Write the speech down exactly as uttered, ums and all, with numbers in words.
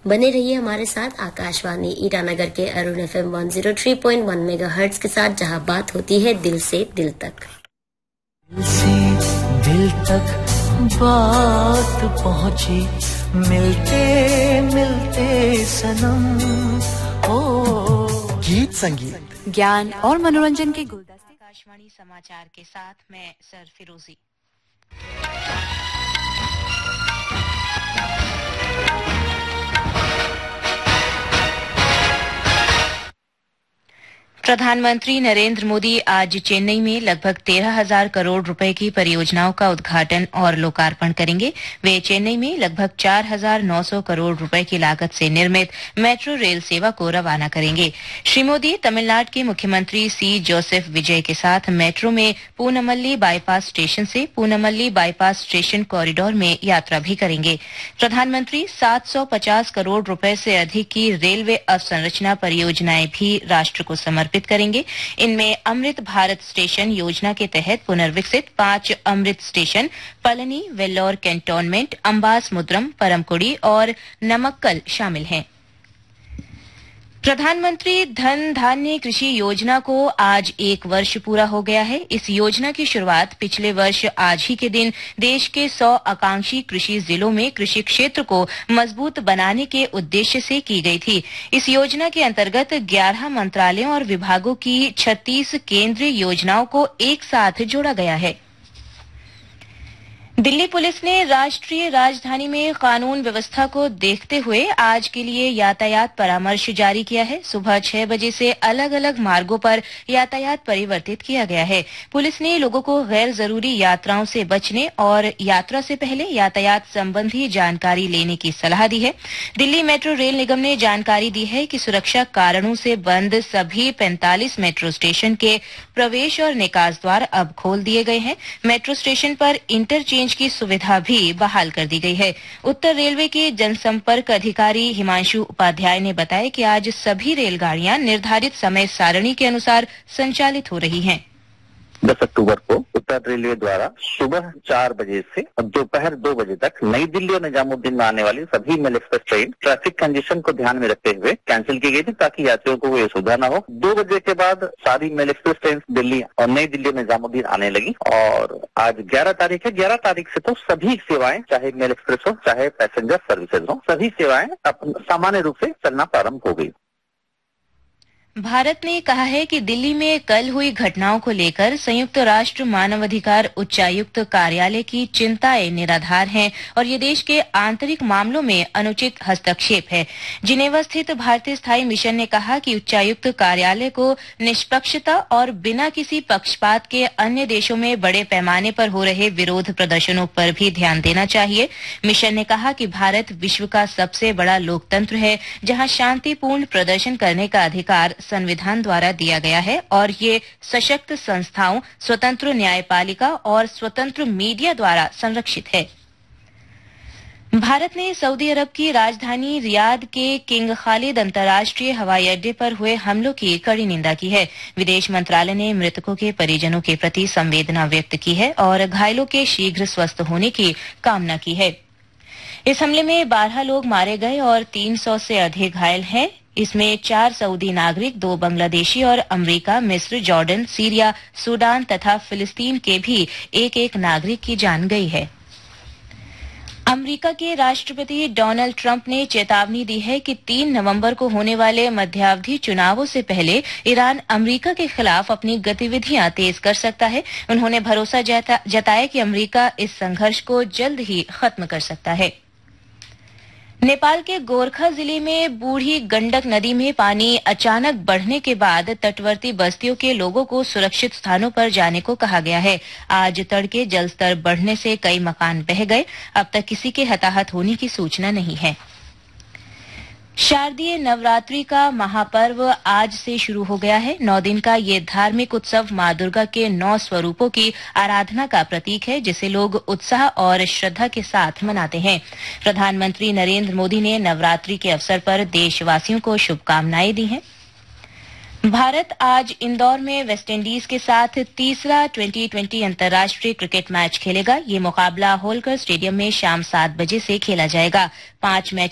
बने रहिए हमारे साथ आकाशवाणी ईटानगर के Arun F M one zero three point one mega hertz के साथ, जहां बात होती है दिल से दिल तक। दिल से दिल तक बात पहुंची, मिलते मिलते सनम। ओ गीत संगीत, ज्ञान और मनोरंजन के गुलदस्ते। आकाशवाणी समाचार के साथ मैं सर फिरोजी। प्रधानमंत्री नरेंद्र मोदी आज चेन्नई में लगभग तेरह हजार करोड़ रुपए की परियोजनाओं का उद्घाटन और लोकार्पण करेंगे। वे चेन्नई में लगभग चार हजार नौ सौ करोड़ रुपए की लागत से निर्मित मेट्रो रेल सेवा को रवाना करेंगे। श्री मोदी तमिलनाडु के मुख्यमंत्री सी जोसेफ विजय के साथ मेट्रो में पूनमल्ली बाईपास स्टेशन से पूनमल्ली बाईपास स्टेशन कॉरिडोर में यात्रा भी करेंगे। प्रधानमंत्री सात सौ पचास करोड़ रुपए से अधिक की रेलवे अवसंरचना परियोजनाएं भी राष्ट्र को समर्पित करेंगे। इनमें अमृत भारत स्टेशन योजना के तहत पुनर्विकसित पांच अमृत स्टेशन पलनी, वेल्लोर कैंटोनमेंट, अंबास मुद्रम, परमकुड़ी और नमक्कल शामिल हैं। प्रधानमंत्री धन धान्य कृषि योजना को आज एक वर्ष पूरा हो गया है। इस योजना की शुरुआत पिछले वर्ष आज ही के दिन देश के सौ आकांक्षी कृषि जिलों में कृषि क्षेत्र को मजबूत बनाने के उद्देश्य से की गई थी। इस योजना के अंतर्गत ग्यारह मंत्रालयों और विभागों की छत्तीस केंद्रीय योजनाओं को एक साथ जोड़ा गया है। दिल्ली पुलिस ने राष्ट्रीय राजधानी में कानून व्यवस्था को देखते हुए आज के लिए यातायात परामर्श जारी किया है। सुबह छह बजे से अलग अलग मार्गों पर यातायात परिवर्तित किया गया है। पुलिस ने लोगों को गैर जरूरी यात्राओं से बचने और यात्रा से पहले यातायात संबंधी जानकारी लेने की सलाह दी है। दिल्ली मेट्रो रेल निगम ने जानकारी दी है कि सुरक्षा कारणों से बंद सभी पैंतालीस मेट्रो स्टेशन के प्रवेश और निकास द्वार अब खोल दिए गए हैं। मेट्रो स्टेशन पर इंटरचेंज की सुविधा भी बहाल कर दी गई है। उत्तर रेलवे के जनसंपर्क अधिकारी हिमांशु उपाध्याय ने बताया कि आज सभी रेलगाड़ियां निर्धारित समय सारणी के अनुसार संचालित हो रही हैं। दस अक्टूबर को उत्तर रेलवे द्वारा सुबह चार बजे से दोपहर दो बजे तक नई दिल्ली और निजामुद्दीन में आने वाली सभी mail express train traffic congestion को ध्यान में रखते हुए कैंसिल की गई थी, ताकि यात्रियों को ये सुविधा न हो। दो बजे के बाद सारी मेल एक्सप्रेस ट्रेन दिल्ली और नई दिल्ली और निजामुद्दीन आने लगी और आज ग्यारह तारीख है। ग्यारह तारीख से तो सभी सेवाएं, चाहे मेल एक्सप्रेस हो चाहे पैसेंजर सर्विसेज हो, सभी सेवाएं सामान्य रूप से चलना प्रारंभ हो गई। भारत ने कहा है कि दिल्ली में कल हुई घटनाओं को लेकर संयुक्त राष्ट्र मानवाधिकार उच्चायुक्त कार्यालय की चिंताएं निराधार हैं और ये देश के आंतरिक मामलों में अनुचित हस्तक्षेप है। जिनेवा स्थित भारतीय स्थायी मिशन ने कहा कि उच्चायुक्त कार्यालय को निष्पक्षता और बिना किसी पक्षपात के अन्य देशों में बड़े पैमाने पर हो रहे विरोध प्रदर्शनों पर भी ध्यान देना चाहिए। मिशन ने कहा कि भारत विश्व का सबसे बड़ा लोकतंत्र है, जहां शांतिपूर्ण प्रदर्शन करने का अधिकार संविधान द्वारा दिया गया है और ये सशक्त संस्थाओं, स्वतंत्र न्यायपालिका और स्वतंत्र मीडिया द्वारा संरक्षित है। भारत ने सऊदी अरब की राजधानी रियाद के किंग खालिद अंतर्राष्ट्रीय हवाई अड्डे पर हुए हमलों की कड़ी निंदा की है। विदेश मंत्रालय ने मृतकों के परिजनों के प्रति संवेदना व्यक्त की है और घायलों के शीघ्र स्वस्थ होने की कामना की है। इस हमले में बारह लोग मारे गए और तीन सौ से अधिक घायल हैं। इसमें चार सऊदी नागरिक, दो बांग्लादेशी और अमेरिका, मिस्र, जॉर्डन, सीरिया, सूडान तथा फिलिस्तीन के भी एक एक नागरिक की जान गई है। अमेरिका के राष्ट्रपति डोनाल्ड ट्रंप ने चेतावनी दी है कि तीन नवंबर को होने वाले मध्यावधि चुनावों से पहले ईरान अमेरिका के खिलाफ अपनी गतिविधियां तेज कर सकता है। उन्होंने भरोसा जताया कि अमेरिका इस संघर्ष को जल्द ही खत्म कर सकता है। नेपाल के गोरखा जिले में बूढ़ी गंडक नदी में पानी अचानक बढ़ने के बाद तटवर्ती बस्तियों के लोगों को सुरक्षित स्थानों पर जाने को कहा गया है। आज तड़के जलस्तर बढ़ने से कई मकान बह गए। अब तक किसी के हताहत होने की सूचना नहीं है। शारदीय नवरात्रि का महापर्व आज से शुरू हो गया है। नौ दिन का ये धार्मिक उत्सव मां दुर्गा के नौ स्वरूपों की आराधना का प्रतीक है, जिसे लोग उत्साह और श्रद्धा के साथ मनाते हैं। प्रधानमंत्री नरेंद्र मोदी ने नवरात्रि के अवसर पर देशवासियों को शुभकामनाएं दी हैं। भारत आज इंदौर में वेस्टइंडीज के साथ तीसरा ट्वेंटी ट्वेंटी अंतर्राष्ट्रीय क्रिकेट मैच खेलेगा। ये मुकाबला होलकर स्टेडियम में शाम सात बजे से खेला जाएगा। पांच मैच